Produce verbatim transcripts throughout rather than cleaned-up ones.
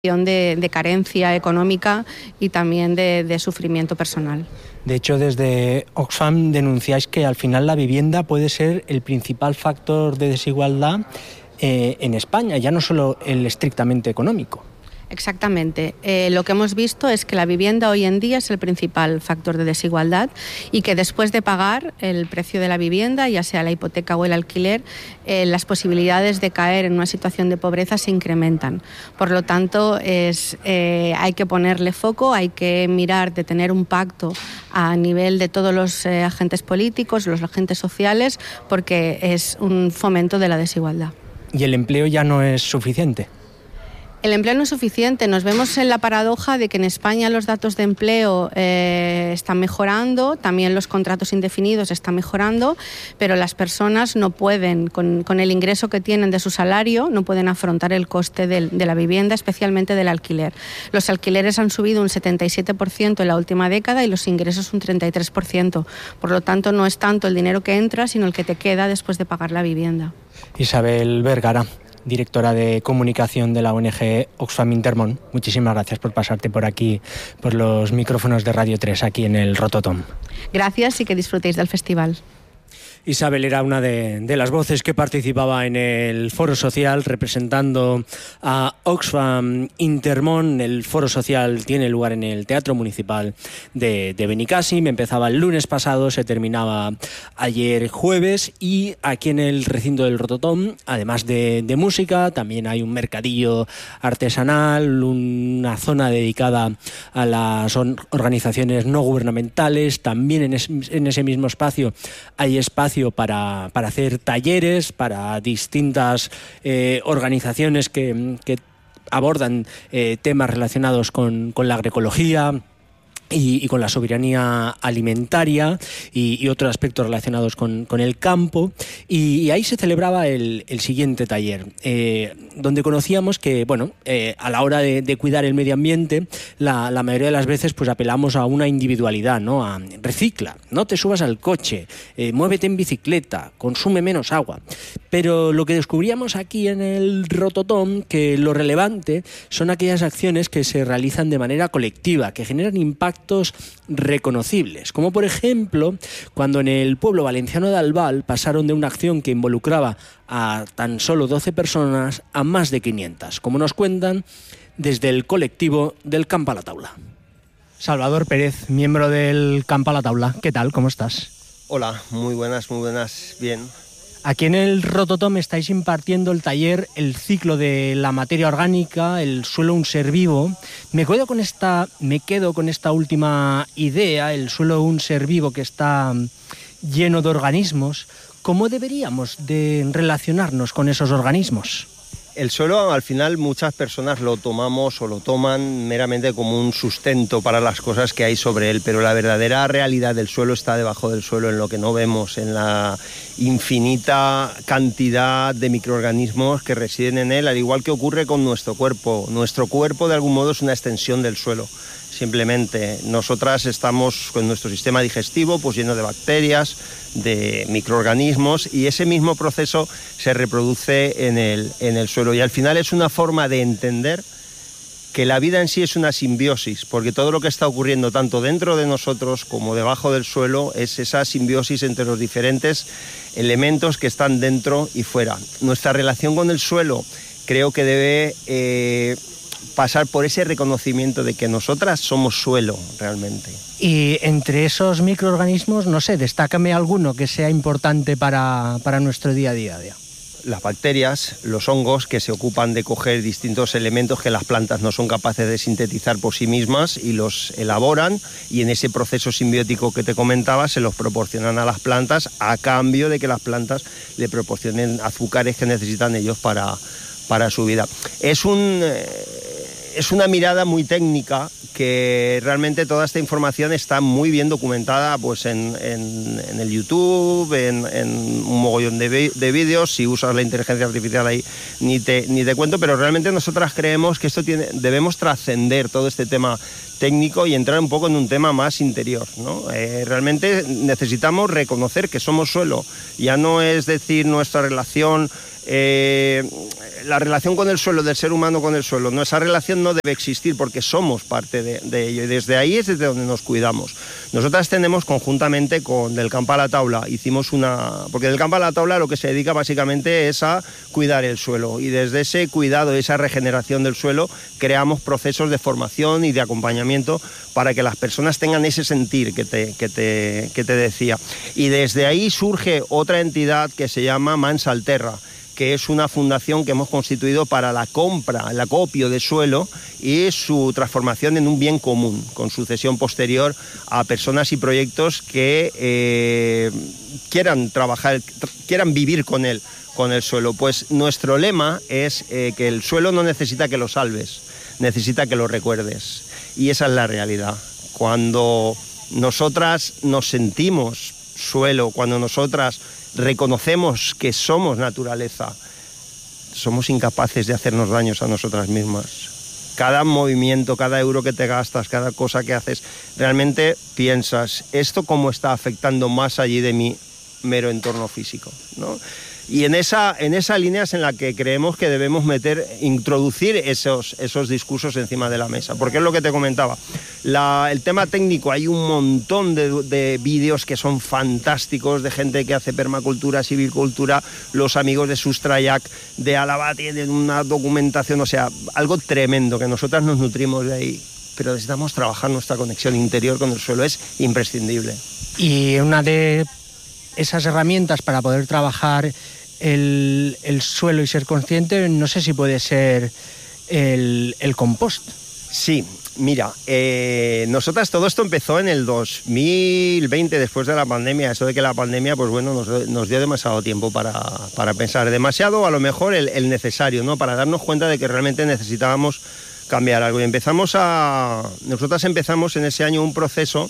De, de carencia económica y también de, de sufrimiento personal. De hecho, desde Oxfam denunciáis que al final la vivienda puede ser el principal factor de desigualdad eh, en España, ya no solo el estrictamente económico. Exactamente. Eh, lo que hemos visto es que la vivienda hoy en día es el principal factor de desigualdad y que después de pagar el precio de la vivienda, ya sea la hipoteca o el alquiler, eh, las posibilidades de caer en una situación de pobreza se incrementan. Por lo tanto, es, eh, hay que ponerle foco, hay que mirar de tener un pacto a nivel de todos los eh, agentes políticos, los agentes sociales, porque es un fomento de la desigualdad. ¿Y el empleo ya no es suficiente? El empleo no es suficiente. Nos vemos en la paradoja de que en España los datos de empleo eh, están mejorando, también los contratos indefinidos están mejorando, pero las personas no pueden, con, con el ingreso que tienen de su salario, no pueden afrontar el coste de, de la vivienda, especialmente del alquiler. Los alquileres han subido un setenta y siete por ciento en la última década y los ingresos un treinta y tres por ciento. Por lo tanto, no es tanto el dinero que entra, sino el que te queda después de pagar la vivienda. Isabel Vergara, directora de comunicación de la O N G Oxfam Intermón, muchísimas gracias por pasarte por aquí, por los micrófonos de Radio tres, aquí en el Rototom. Gracias y que disfrutéis del festival. Isabel era una de, de las voces que participaba en el foro social representando a Oxfam Intermón. El foro social tiene lugar en el Teatro Municipal de, de Benicàssim. Empezaba el lunes pasado, se terminaba ayer jueves, y aquí en el recinto del Rototom, además de, de música, también hay un mercadillo artesanal, una zona dedicada a las organizaciones no gubernamentales. También en, es, en ese mismo espacio hay espacio Para, para hacer talleres para distintas eh, organizaciones que, que abordan eh, temas relacionados con, con la agroecología Y, y con la soberanía alimentaria y, y otros aspectos relacionados con, con el campo. Y, y ahí se celebraba el, el siguiente taller, eh, donde conocíamos que, bueno, eh, a la hora de, de cuidar el medio ambiente, la, la mayoría de las veces pues apelamos a una individualidad, ¿no? A recicla, no te subas al coche, eh, muévete en bicicleta, consume menos agua. Pero lo que descubríamos aquí en el Rototom, que lo relevante son aquellas acciones que se realizan de manera colectiva, que generan impacto reconocibles, como por ejemplo cuando en el pueblo valenciano de Albal pasaron de una acción que involucraba a tan solo doce personas a más de quinientas, como nos cuentan desde el colectivo del Camp a la Taula. Salvador Pérez, miembro del Camp a la Taula, ¿qué tal? ¿Cómo estás? Hola, muy buenas, muy buenas, bien. Aquí en el Rototom estáis impartiendo el taller El ciclo de la materia orgánica, el suelo un ser vivo. Me quedo con esta, me quedo con esta última idea, el suelo un ser vivo que está lleno de organismos. ¿Cómo deberíamos de relacionarnos con esos organismos? El suelo, al final, muchas personas lo tomamos o lo toman meramente como un sustento para las cosas que hay sobre él, pero la verdadera realidad del suelo está debajo del suelo, en lo que no vemos, en la infinita cantidad de microorganismos que residen en él, al igual que ocurre con nuestro cuerpo. Nuestro cuerpo, de algún modo, es una extensión del suelo. Simplemente nosotras estamos con nuestro sistema digestivo pues lleno de bacterias, de microorganismos, y ese mismo proceso se reproduce en el, en el suelo. Y al final es una forma de entender que la vida en sí es una simbiosis, porque todo lo que está ocurriendo tanto dentro de nosotros como debajo del suelo es esa simbiosis entre los diferentes elementos que están dentro y fuera. Nuestra relación con el suelo creo que debe Eh, pasar por ese reconocimiento de que nosotras somos suelo realmente. Y entre esos microorganismos, no sé, destácame alguno que sea importante para, para nuestro día a día. Las bacterias, los hongos, que se ocupan de coger distintos elementos que las plantas no son capaces de sintetizar por sí mismas y los elaboran, y en ese proceso simbiótico que te comentaba se los proporcionan a las plantas a cambio de que las plantas le proporcionen azúcares que necesitan ellos para, para su vida. Es un... Eh, Es una mirada muy técnica, que realmente toda esta información está muy bien documentada pues en, en, en el YouTube, en, en un mogollón de, de vídeos. Si usas la inteligencia artificial ahí ni te, ni te cuento, pero realmente nosotras creemos que esto tiene, debemos trascender todo este tema técnico y entrar un poco en un tema más interior, ¿no? Eh, realmente necesitamos reconocer que somos suelo. Ya no es decir nuestra relación Eh, la relación con el suelo, del ser humano con el suelo, no, esa relación no debe existir porque somos parte de, de ello y desde ahí es desde donde nos cuidamos. Nosotras tenemos conjuntamente con Del Campo a la Taula, hicimos una... porque Del Campo a la Taula lo que se dedica básicamente es a cuidar el suelo y desde ese cuidado, esa regeneración del suelo, creamos procesos de formación y de acompañamiento para que las personas tengan ese sentir que te, que te, que te decía. Y desde ahí surge otra entidad que se llama Mans Alterra, que es una fundación que hemos constituido para la compra, el acopio de suelo y su transformación en un bien común, con sucesión posterior a personas y proyectos que eh, quieran trabajar, quieran vivir con él, con el suelo. Pues nuestro lema es eh, que el suelo no necesita que lo salves, necesita que lo recuerdes. Y esa es la realidad. Cuando nosotras nos sentimos suelo, cuando nosotras reconocemos que somos naturaleza, somos incapaces de hacernos daños a nosotras mismas. Cada movimiento, cada euro que te gastas, cada cosa que haces, realmente piensas, ¿esto cómo está afectando más allí de mi mero entorno físico?, ¿no? Y en esa, en esa línea es en la que creemos que debemos meter, introducir esos, esos discursos encima de la mesa. Porque es lo que te comentaba. La, el tema técnico, hay un montón de, de vídeos que son fantásticos, de gente que hace permacultura, silvicultura, los amigos de Sustrayac, de Álava tienen una documentación, o sea, algo tremendo, que nosotras nos nutrimos de ahí. Pero necesitamos trabajar nuestra conexión interior con el suelo, es imprescindible. Y una de esas herramientas para poder trabajar el, el suelo y ser consciente, no sé si puede ser el, el compost. Sí, mira, eh, nosotras todo esto empezó en el dos mil veinte, después de la pandemia. Eso de que la pandemia, pues bueno, nos, nos dio demasiado tiempo para, para pensar. Demasiado, a lo mejor, el, el necesario, ¿no? Para darnos cuenta de que realmente necesitábamos cambiar algo. Y empezamos a... Nosotras empezamos en ese año un proceso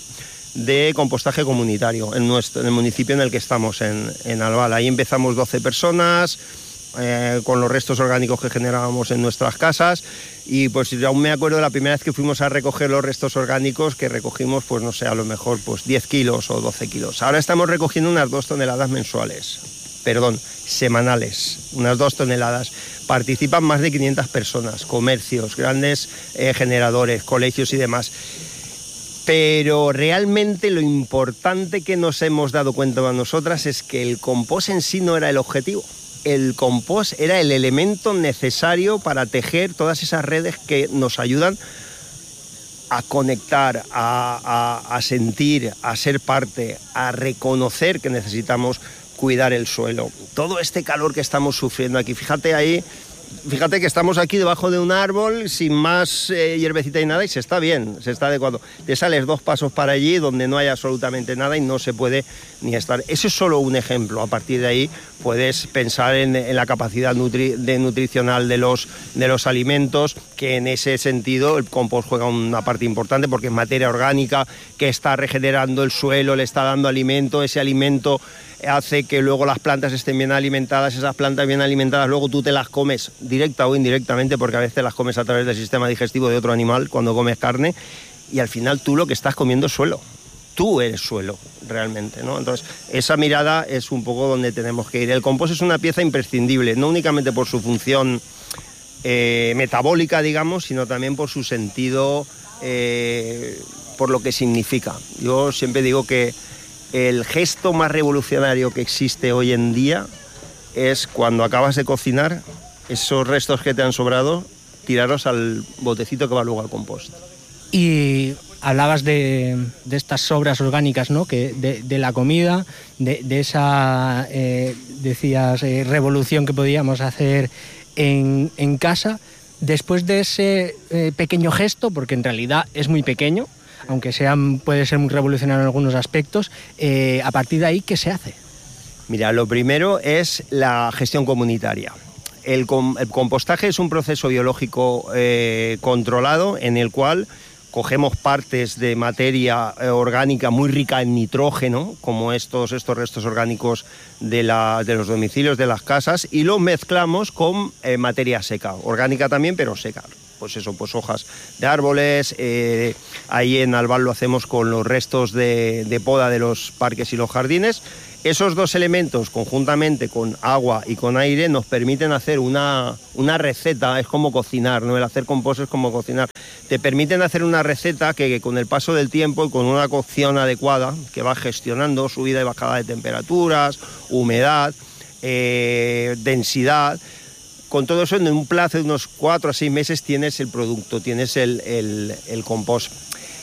de compostaje comunitario en, nuestro, en el municipio en el que estamos, en, en Albal. Ahí empezamos doce personas eh, con los restos orgánicos que generábamos en nuestras casas y pues yo aún me acuerdo de la primera vez que fuimos a recoger los restos orgánicos, que recogimos pues no sé, a lo mejor pues diez kilos o doce kilos. Ahora estamos recogiendo unas dos toneladas mensuales, perdón, semanales, unas dos toneladas. Participan más de quinientas personas, comercios, grandes eh, generadores, colegios y demás. Pero realmente lo importante que nos hemos dado cuenta a nosotras es que el compost en sí no era el objetivo. El compost era el elemento necesario para tejer todas esas redes que nos ayudan a conectar, a, a, a sentir, a ser parte, a reconocer que necesitamos cuidar el suelo. Todo este calor que estamos sufriendo aquí, fíjate ahí... Fíjate que estamos aquí debajo de un árbol sin más eh, hierbecita y nada y se está bien, se está adecuado. Te sales dos pasos para allí donde no hay absolutamente nada y no se puede ni estar. Ese es solo un ejemplo. A partir de ahí puedes pensar en, en la capacidad nutri, de nutricional de los, de los alimentos, que en ese sentido el compost juega una parte importante porque es materia orgánica que está regenerando el suelo, le está dando alimento, ese alimento hace que luego las plantas estén bien alimentadas, esas plantas bien alimentadas luego tú te las comes directa o indirectamente, porque a veces las comes a través del sistema digestivo de otro animal cuando comes carne, y al final tú lo que estás comiendo es suelo, tú eres suelo realmente, ¿no? Entonces esa mirada es un poco donde tenemos que ir. El compost es una pieza imprescindible, no únicamente por su función eh, metabólica, digamos, sino también por su sentido, eh, por lo que significa. Yo siempre digo que el gesto más revolucionario que existe hoy en día es cuando acabas de cocinar, esos restos que te han sobrado, tirarlos al botecito que va luego al compost. Y hablabas de, de estas sobras orgánicas, ¿no? Que de, de la comida, de, de esa, eh, decías, eh, revolución que podíamos hacer en, en casa. Después de ese eh, pequeño gesto, porque en realidad es muy pequeño, aunque sea, puede ser muy revolucionario en algunos aspectos, eh, a partir de ahí, ¿qué se hace? Mira, lo primero es la gestión comunitaria. El, com- el compostaje es un proceso biológico eh, controlado en el cual cogemos partes de materia eh, orgánica muy rica en nitrógeno, como estos, estos restos orgánicos de, la, de los domicilios, de las casas, y los mezclamos con eh, materia seca, orgánica también, pero seca. Pues eso, pues hojas de árboles, eh, ahí en Albal lo hacemos con los restos de, de poda de los parques y los jardines, Esos dos elementos, conjuntamente con agua y con aire, nos permiten hacer una, una receta. Es como cocinar, ¿no? El hacer compost es como cocinar. Te permiten hacer una receta que, que con el paso del tiempo y con una cocción adecuada, que va gestionando subida y bajada de temperaturas, humedad, eh, densidad, con todo eso en un plazo de unos cuatro a seis meses tienes el producto, tienes el, el, el compost.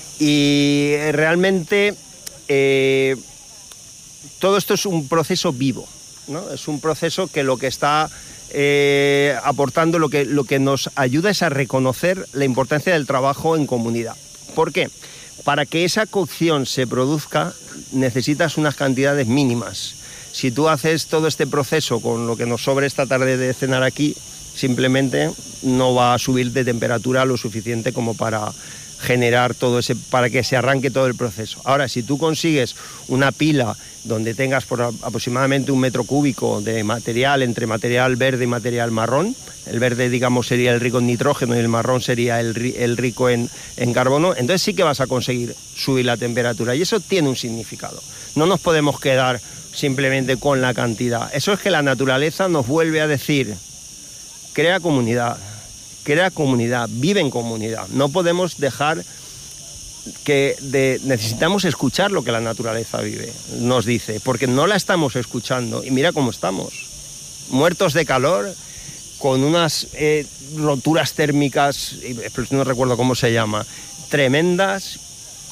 Y realmente... Eh, todo esto es un proceso vivo, ¿no? Es un proceso que lo que está eh, aportando, lo que, lo que nos ayuda es a reconocer la importancia del trabajo en comunidad. ¿Por qué? Para que esa cocción se produzca necesitas unas cantidades mínimas. Si tú haces todo este proceso con lo que nos sobre esta tarde de cenar aquí, simplemente no va a subir de temperatura lo suficiente como para generar todo ese, para que se arranque todo el proceso. Ahora, si tú consigues una pila donde tengas por aproximadamente un metro cúbico de material, entre material verde y material marrón, el verde, digamos, sería el rico en nitrógeno y el marrón sería el, el rico en, en carbono, entonces sí que vas a conseguir subir la temperatura, y eso tiene un significado. No nos podemos quedar simplemente con la cantidad. Eso es que la naturaleza nos vuelve a decir, crea comunidad, crea comunidad, vive en comunidad. No podemos dejar que de, necesitamos escuchar lo que la naturaleza vive, nos dice, porque no la estamos escuchando. Y mira cómo estamos, muertos de calor, con unas eh, roturas térmicas, no recuerdo cómo se llama, tremendas,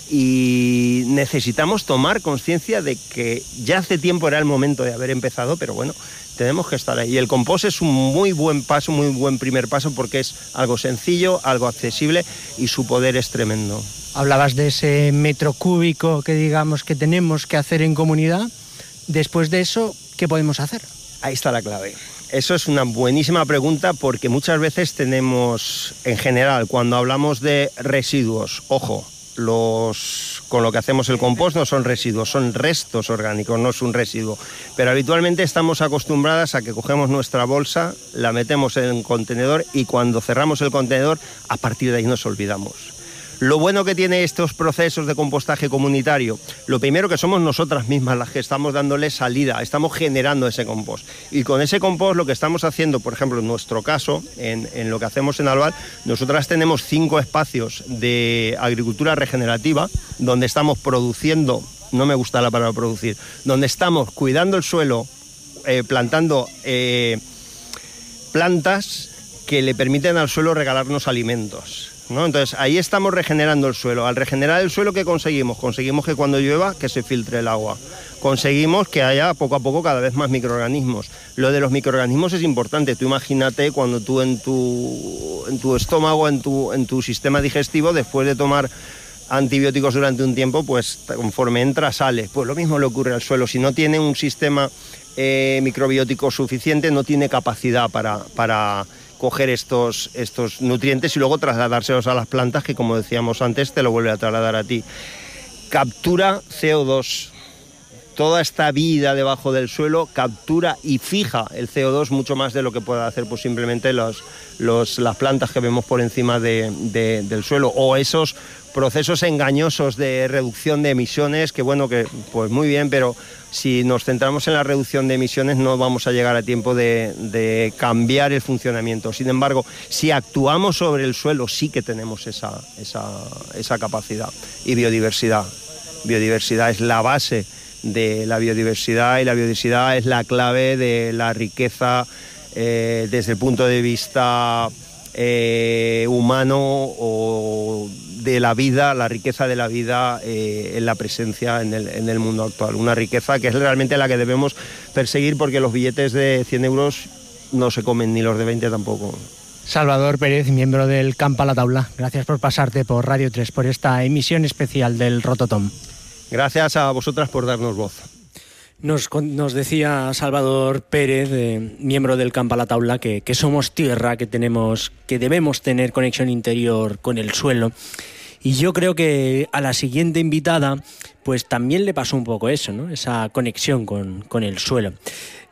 y necesitamos tomar conciencia de que ya hace tiempo era el momento de haber empezado, pero bueno, tenemos que estar ahí. Y el compost es un muy buen paso, muy buen primer paso, porque es algo sencillo, algo accesible, y su poder es tremendo. Hablabas de ese metro cúbico que digamos que tenemos que hacer en comunidad. Después de eso, ¿qué podemos hacer? Ahí está la clave. Eso es una buenísima pregunta, porque muchas veces tenemos, en general, cuando hablamos de residuos, ojo, los con lo que hacemos el compost no son residuos, son restos orgánicos, no es un residuo. Pero habitualmente estamos acostumbradas a que cogemos nuestra bolsa, la metemos en un contenedor y cuando cerramos el contenedor, a partir de ahí nos olvidamos. Lo bueno que tiene estos procesos de compostaje comunitario, lo primero que somos nosotras mismas las que estamos dándole salida, estamos generando ese compost. Y con ese compost lo que estamos haciendo, por ejemplo, en nuestro caso, en, en lo que hacemos en Albal, nosotras tenemos cinco espacios de agricultura regenerativa donde estamos produciendo, no me gusta la palabra producir, donde estamos cuidando el suelo, eh, plantando eh, plantas que le permiten al suelo regalarnos alimentos, ¿no? Entonces ahí estamos regenerando el suelo. Al regenerar el suelo, ¿qué conseguimos? Conseguimos que cuando llueva, que se filtre el agua. Conseguimos que haya poco a poco cada vez más microorganismos. Lo de los microorganismos es importante. Tú imagínate cuando tú en tu, en tu estómago, en tu, en tu sistema digestivo, después de tomar antibióticos durante un tiempo, pues conforme entra sale. Pues lo mismo le ocurre al suelo. Si no tiene un sistema eh, microbiótico suficiente, no tiene capacidad para... para coger estos, estos nutrientes y luego trasladárselos a las plantas, que como decíamos antes te lo vuelve a trasladar a ti. Captura C O dos. Toda esta vida debajo del suelo captura y fija el C O dos mucho más de lo que pueda hacer pues simplemente los, los, las plantas que vemos por encima de, de, del suelo, o esos procesos engañosos de reducción de emisiones que bueno, que pues muy bien, pero si nos centramos en la reducción de emisiones no vamos a llegar a tiempo de, de cambiar el funcionamiento. Sin embargo, si actuamos sobre el suelo sí que tenemos esa, esa, esa capacidad. Y biodiversidad. Biodiversidad es la base de la biodiversidad, y la biodiversidad es la clave de la riqueza eh, desde el punto de vista eh, humano o de la vida, la riqueza de la vida eh, en la presencia en el, en el mundo actual. Una riqueza que es realmente la que debemos perseguir, porque los billetes de cien euros no se comen, ni los de veinte tampoco. Salvador Pérez, miembro del Camp a la Taula, gracias por pasarte por Radio tres, por esta emisión especial del Rototom. Gracias a vosotras por darnos voz. Nos, nos decía Salvador Pérez, eh, miembro del Camp a la Taula, que, que somos tierra, que tenemos, que debemos tener conexión interior con el suelo. Y yo creo que a la siguiente invitada, pues también le pasó un poco eso, ¿no? Esa conexión con, con el suelo.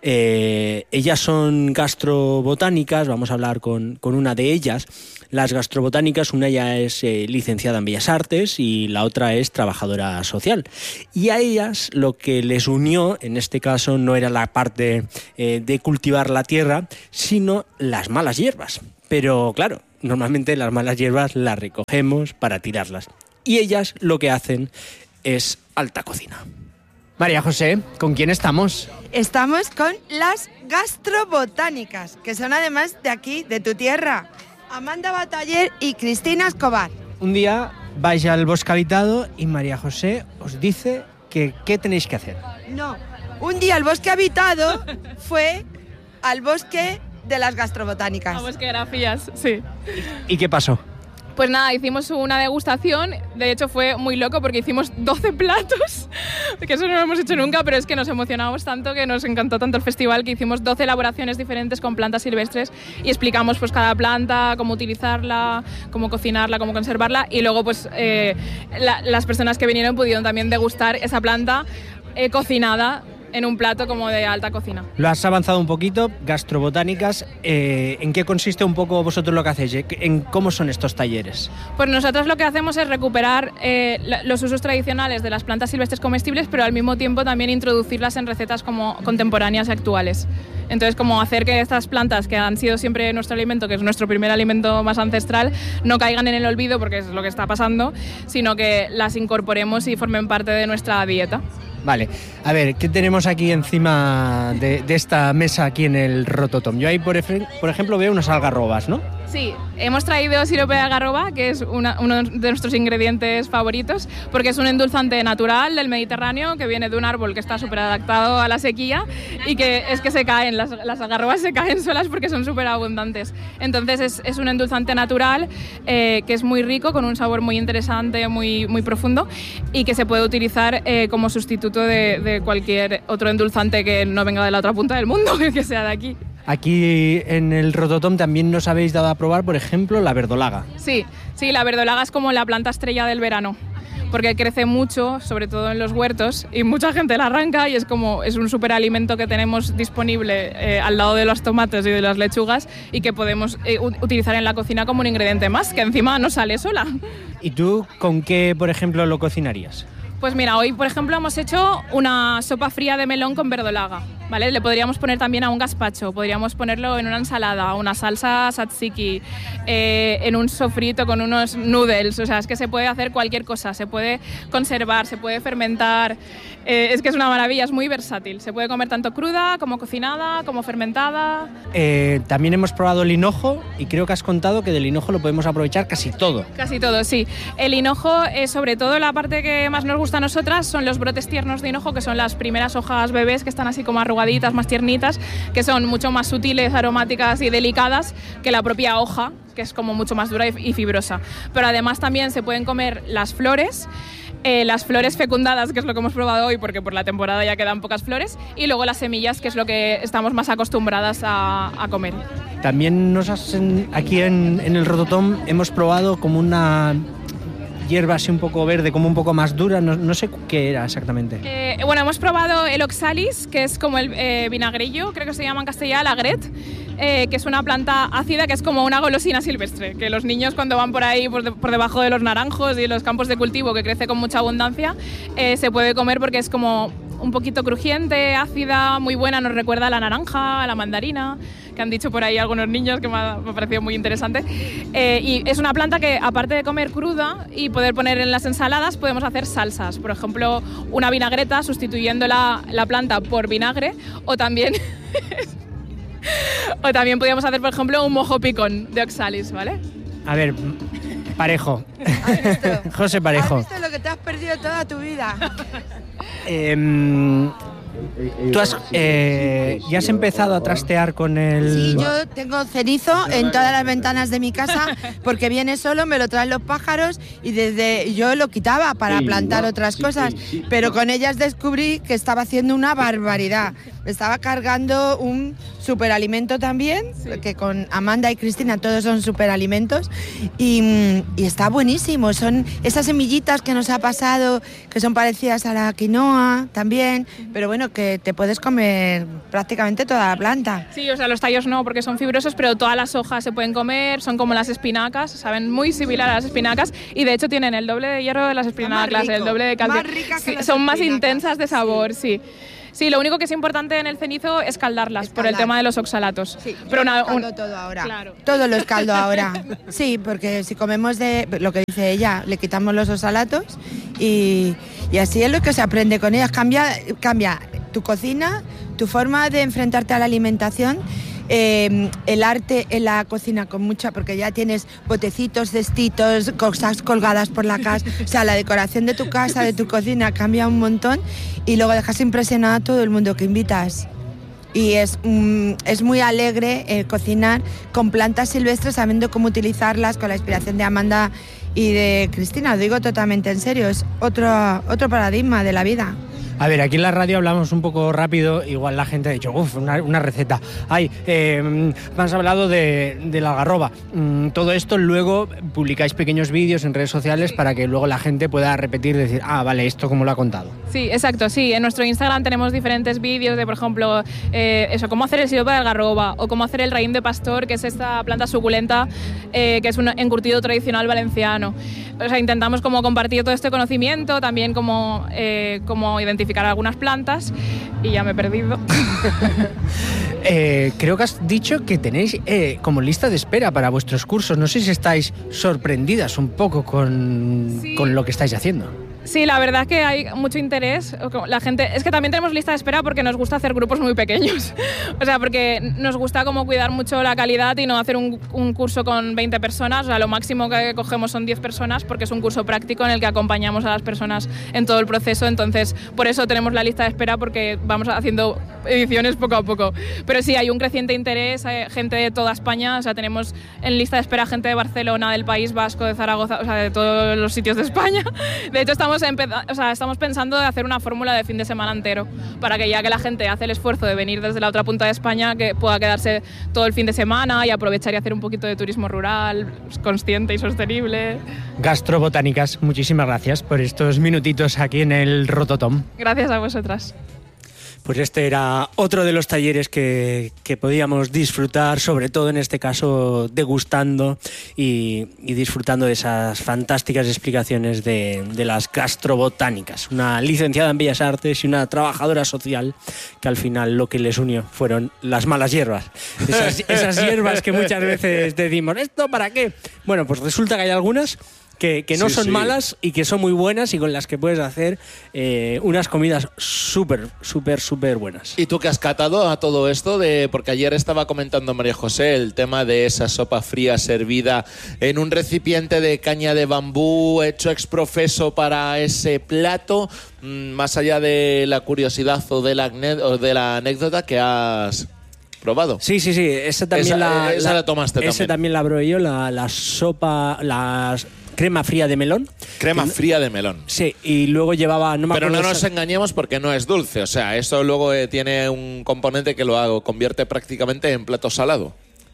Eh, ellas son gastrobotánicas, vamos a hablar con, con una de ellas. Las gastrobotánicas, una ya es eh, licenciada en Bellas Artes y la otra es trabajadora social. Y a ellas lo que les unió, en este caso, no era la parte eh, de cultivar la tierra, sino las malas hierbas. Pero claro, normalmente las malas hierbas las recogemos para tirarlas. Y ellas lo que hacen es alta cocina. María José, ¿con quién estamos? Estamos con las gastrobotánicas, que son además de aquí, de tu tierra. Amanda Bataller y Cristina Escobar. Un día vais al bosque habitado y María José os dice que qué tenéis que hacer. No, un día el bosque habitado fue al bosque de las gastrobotánicas. A bosque Grafías, sí. ¿Y qué pasó? Pues nada, hicimos una degustación, de hecho fue muy loco porque hicimos doce platos, que eso no lo hemos hecho nunca, pero es que nos emocionamos tanto, que nos encantó tanto el festival, que hicimos doce elaboraciones diferentes con plantas silvestres y explicamos pues cada planta, cómo utilizarla, cómo cocinarla, cómo conservarla, y luego pues eh, la, las personas que vinieron pudieron también degustar esa planta eh, cocinada en un plato como de alta cocina. Lo has avanzado un poquito, gastrobotánicas. Eh, ¿En qué consiste un poco vosotros lo que hacéis? ¿En cómo son estos talleres? Pues nosotros lo que hacemos es recuperar eh, los usos tradicionales de las plantas silvestres comestibles, pero al mismo tiempo también introducirlas en recetas como contemporáneas y actuales. Entonces, como hacer que estas plantas, que han sido siempre nuestro alimento, que es nuestro primer alimento más ancestral, no caigan en el olvido, porque es lo que está pasando, sino que las incorporemos y formen parte de nuestra dieta. Vale, a ver, ¿qué tenemos aquí encima de, de esta mesa aquí en el Rototom? Yo ahí, por, por ejemplo, veo unas algarrobas, ¿no? Sí, hemos traído sirope de algarroba, que es una, uno de nuestros ingredientes favoritos, porque es un endulzante natural del Mediterráneo que viene de un árbol que está súper adaptado a la sequía y que es que se caen, las, las algarrobas se caen solas porque son súper abundantes. Entonces es, es un endulzante natural eh, que es muy rico, con un sabor muy interesante, muy, muy profundo, y que se puede utilizar eh, como sustituto de, de cualquier otro endulzante que no venga de la otra punta del mundo, que sea de aquí. Aquí en el Rototom también nos habéis dado a probar, por ejemplo, la verdolaga. Sí, sí, la verdolaga es como la planta estrella del verano, porque crece mucho, sobre todo en los huertos, y mucha gente la arranca y es como es un superalimento que tenemos disponible eh, al lado de los tomates y de las lechugas y que podemos eh, utilizar en la cocina como un ingrediente más, que encima no sale sola. ¿Y tú con qué, por ejemplo, lo cocinarías? Pues mira, hoy por ejemplo hemos hecho una sopa fría de melón con verdolaga, ¿vale? Le podríamos poner también a un gazpacho, podríamos ponerlo en una ensalada, una salsa tzatziki, eh, en un sofrito con unos noodles, o sea, es que se puede hacer cualquier cosa, se puede conservar, se puede fermentar, eh, es que es una maravilla, es muy versátil, se puede comer tanto cruda como cocinada, como fermentada. Eh, también hemos probado el hinojo y creo que has contado que del hinojo lo podemos aprovechar casi todo. Casi todo, sí. El hinojo, eh, sobre todo la parte que más nos gusta a nosotras son los brotes tiernos de hinojo, que son las primeras hojas bebés que están así como arrugaditas, más tiernitas, que son mucho más sutiles, aromáticas y delicadas que la propia hoja, que es como mucho más dura y fibrosa. Pero además también se pueden comer las flores, eh, las flores fecundadas, que es lo que hemos probado hoy porque por la temporada ya quedan pocas flores, y luego las semillas, que es lo que estamos más acostumbradas a, a comer. También nos hacen, aquí en, en el Rototom hemos probado como una hierba así un poco verde, como un poco más dura, no, no sé qué era exactamente. Eh, bueno, hemos probado el oxalis, que es como el eh, vinagrillo, creo que se llama en castellano la gret, eh, que es una planta ácida que es como una golosina silvestre, que los niños cuando van por ahí por, de, por debajo de los naranjos y los campos de cultivo, que crece con mucha abundancia, eh, se puede comer porque es como un poquito crujiente, ácida, muy buena, nos recuerda a la naranja, a la mandarina, que han dicho por ahí algunos niños, que me ha, me ha parecido muy interesante. Eh, y es una planta que, aparte de comer cruda y poder poner en las ensaladas, podemos hacer salsas. Por ejemplo, una vinagreta sustituyendo la, la planta por vinagre, o también... o también podríamos hacer, por ejemplo, un mojo picón de oxalis, ¿vale? A ver, Parejo. ¿Has visto? José Parejo. ¿Has visto lo que te has perdido toda tu vida? Eh, ¿Tú has, eh, ya has empezado a trastear con el...? Sí, yo tengo cenizo en todas las ventanas de mi casa porque viene solo, me lo traen los pájaros y desde yo lo quitaba para plantar otras cosas, pero con ellas descubrí que estaba haciendo una barbaridad. Me estaba cargando un superalimento también, sí. que con Amanda y Cristina todos son superalimentos y, y está buenísimo. Son esas semillitas que nos ha pasado, que son parecidas a la quinoa también, pero bueno, que te puedes comer prácticamente toda la planta. Sí, o sea, los tallos no, porque son fibrosos, pero todas las hojas se pueden comer, son como las espinacas, saben muy similar a las espinacas y de hecho tienen el doble de hierro de las espinacas, el doble de calcio. Más rica que sí, las son más espinacas. Intensas de sabor, sí. Sí, lo único que es importante en el cenizo es caldarlas, Escaldar. por el tema de los oxalatos. Sí, pero yo una, lo escaldo un... todo ahora. Claro. Todo lo escaldo ahora. Sí, porque si comemos de lo que dice ella, le quitamos los oxalatos y, y así es lo que se aprende con ellas. Cambia, cambia tu cocina, tu forma de enfrentarte a la alimentación. Eh, el arte en la cocina con mucha, porque ya tienes botecitos, cestitos, cosas colgadas por la casa, o sea, la decoración de tu casa, de tu cocina cambia un montón y luego dejas impresionado a todo el mundo que invitas. Y es, mm, es muy alegre eh, cocinar con plantas silvestres, sabiendo cómo utilizarlas, con la inspiración de Amanda y de Cristina, lo digo totalmente en serio, es otro, otro paradigma de la vida. A ver, aquí en la radio hablamos un poco rápido, igual la gente ha dicho, uff, una, una receta. Ay, eh, me has hablado de, de la algarroba. Mm, todo esto luego publicáis pequeños vídeos en redes sociales para que luego la gente pueda repetir y decir, ah, vale, esto como lo ha contado. Sí, exacto, sí. En nuestro Instagram tenemos diferentes vídeos de, por ejemplo, eh, eso, cómo hacer el sirope de algarroba o cómo hacer el raïm de pastor, que es esta planta suculenta, eh, que es un encurtido tradicional valenciano. O sea, intentamos como compartir todo este conocimiento, también como, eh, como identificar algunas plantas y ya me he perdido. eh, creo que has dicho que tenéis eh, como lista de espera para vuestros cursos. No sé si estáis sorprendidas un poco con, sí. con lo que estáis haciendo. Sí, la verdad que hay mucho interés. La gente, es que también tenemos lista de espera porque nos gusta hacer grupos muy pequeños. O sea, porque nos gusta como cuidar mucho la calidad y no hacer un, un curso con veinte personas. O sea, lo máximo que cogemos son diez personas porque es un curso práctico en el que acompañamos a las personas en todo el proceso. Entonces, por eso tenemos la lista de espera, porque vamos haciendo ediciones poco a poco. Pero sí, hay un creciente interés, hay gente de toda España. O sea, tenemos en lista de espera gente de Barcelona, del País Vasco, de Zaragoza, o sea, de todos los sitios de España. De hecho, estamos O sea, estamos pensando de hacer una fórmula de fin de semana entero para que ya que la gente hace el esfuerzo de venir desde la otra punta de España, que pueda quedarse todo el fin de semana y aprovechar y hacer un poquito de turismo rural consciente y sostenible. Gastrobotánicas, muchísimas gracias por estos minutitos aquí en el Rototom. Gracias a vosotras. Pues este era otro de los talleres que, que podíamos disfrutar, sobre todo en este caso degustando y, y disfrutando de esas fantásticas explicaciones de, de las gastrobotánicas. Una licenciada en Bellas Artes y una trabajadora social que al final lo que les unió fueron las malas hierbas. Esas, esas hierbas que muchas veces decimos, ¿esto para qué? Bueno, pues resulta que hay algunas Que, que no sí, son sí. malas y que son muy buenas y con las que puedes hacer eh, unas comidas súper, súper, súper buenas. ¿Y tú qué has catado a todo esto? De, porque ayer estaba comentando María José el tema de esa sopa fría servida en un recipiente de caña de bambú hecho exprofeso para ese plato, más allá de la curiosidad o de la, o de la anécdota que has probado. Sí, sí, sí. Esa también esa, la, esa la, la tomaste esa también. también la probé yo, la, la sopa, las crema fría de melón. Crema que, fría de melón. Sí, y luego llevaba... No me Pero no nos esa... engañemos porque no es dulce. O sea, eso luego eh, tiene un componente que lo hago, convierte prácticamente en plato salado.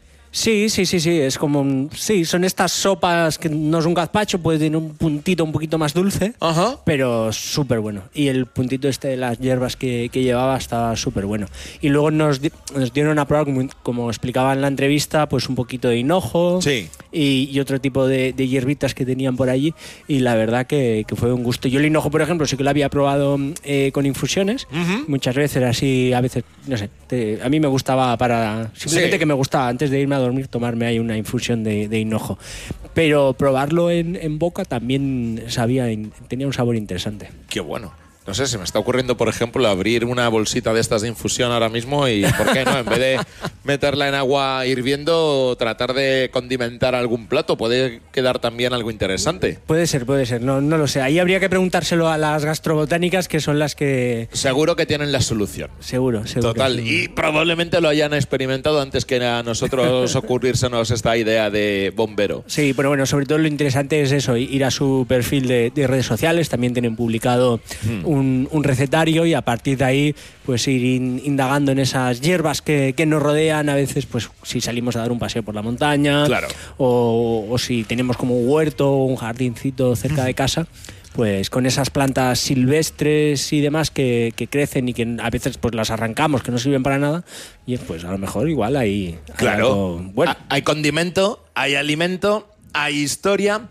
Sí, sí, sí, sí, es como un, sí, son estas sopas que no es un gazpacho, puede tener un puntito un poquito más dulce, Ajá. pero súper bueno. Y el puntito este de las hierbas que, que llevaba estaba súper bueno. Y luego nos, di, nos dieron a probar, como, como explicaba en la entrevista, pues un poquito de hinojo sí. y, y otro tipo de, de hierbitas que tenían por allí. Y la verdad que, que fue un gusto. Yo el hinojo, por ejemplo, sí que lo había probado eh, con infusiones, uh-huh. muchas veces así, a veces, no sé, te, a mí me gustaba para, simplemente sí. que me gustaba antes de irme a dormir tomarme ahí una infusión de, de hinojo, pero probarlo en, en boca también sabía, tenía un sabor interesante. Qué bueno. No sé, se me está ocurriendo, por ejemplo, abrir una bolsita de estas de infusión ahora mismo y, ¿por qué no? En vez de meterla en agua hirviendo, tratar de condimentar algún plato. Puede quedar también algo interesante. Puede ser, puede ser. No, no lo sé. Ahí habría que preguntárselo a las gastrobotánicas, que son las que... Seguro que tienen la solución. Seguro, seguro. Total. Seguro. Y probablemente lo hayan experimentado antes que a nosotros ocurrírsenos esta idea de bombero. Sí, pero bueno, sobre todo lo interesante es eso, ir a su perfil de, de redes sociales. También tienen publicado... Hmm. un, un recetario y a partir de ahí pues ir in, indagando en esas hierbas que, que nos rodean, a veces pues si salimos a dar un paseo por la montaña, claro. o, o si tenemos como un huerto o un jardincito cerca de casa, pues con esas plantas silvestres y demás que, que crecen y que a veces pues las arrancamos, que no sirven para nada, y pues a lo mejor igual hay, hay claro. algo bueno. Hay condimento, hay alimento, hay historia,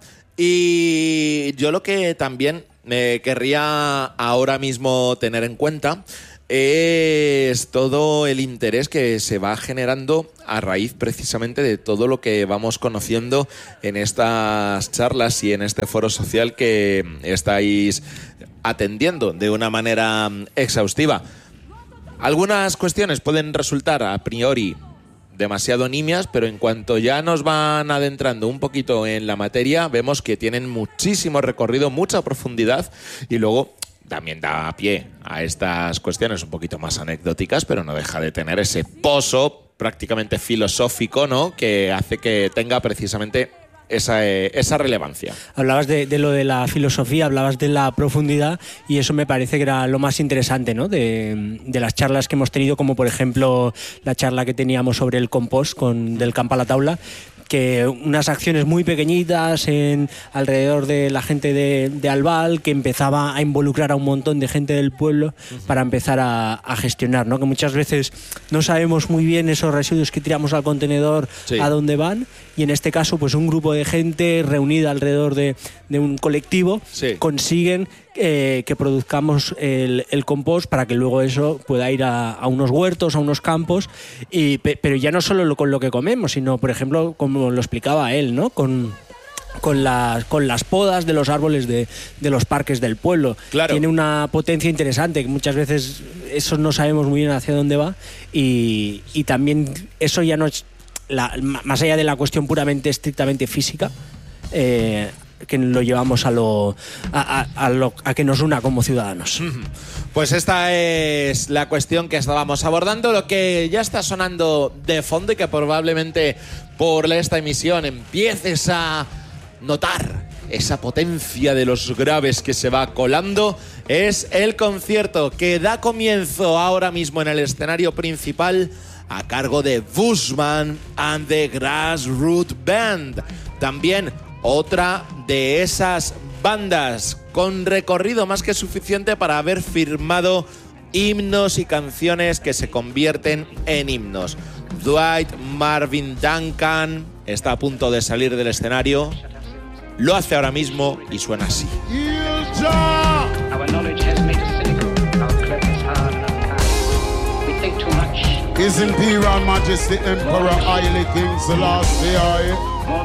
y yo lo que también me querría ahora mismo tener en cuenta es todo el interés que se va generando a raíz precisamente de todo lo que vamos conociendo en estas charlas y en este foro social que estáis atendiendo de una manera exhaustiva. Algunas cuestiones pueden resultar a priori demasiado nimias, pero en cuanto ya nos van adentrando un poquito en la materia, vemos que tienen muchísimo recorrido, mucha profundidad, y luego también da pie a estas cuestiones un poquito más anecdóticas, pero no deja de tener ese pozo prácticamente filosófico, ¿no?, que hace que tenga precisamente esa, eh, esa relevancia. Hablabas de, de lo de la filosofía, hablabas de la profundidad, y eso me parece que era lo más interesante, ¿no?, de, de las charlas que hemos tenido, como por ejemplo la charla que teníamos sobre el compost con Del Campo a la Taula, que unas acciones muy pequeñitas en, alrededor de la gente de, de Albal, que empezaba a involucrar a un montón de gente del pueblo uh-huh. para empezar a, a gestionar, ¿no? Que muchas veces no sabemos muy bien esos residuos que tiramos al contenedor, sí. a dónde van, y en este caso pues un grupo de gente reunida alrededor de, de un colectivo sí. consiguen Eh, que produzcamos el, el compost para que luego eso pueda ir a, a unos huertos, a unos campos, y, pero ya no solo lo, con lo que comemos, sino, por ejemplo, como lo explicaba él, ¿no?, con, con, las, con las podas de los árboles de, de los parques del pueblo. Claro. Tiene una potencia interesante, que muchas veces eso no sabemos muy bien hacia dónde va, y, y también eso ya no es, la, más allá de la cuestión puramente, estrictamente física, eh, que lo llevamos a lo a, a, a lo a que nos una como ciudadanos. Pues esta es la cuestión que estábamos abordando. Lo que ya está sonando de fondo y que probablemente por esta emisión empieces a notar esa potencia de los graves que se va colando, es el concierto que da comienzo ahora mismo en el escenario principal a cargo de Bushman and the Grassroots Band. También otra de esas bandas con recorrido más que suficiente para haber firmado himnos y canciones que se convierten en himnos. Dwight Marvin Duncan está a punto de salir del escenario. Lo hace ahora mismo y suena así. His Imperial Majesty Emperor Haile King Selassie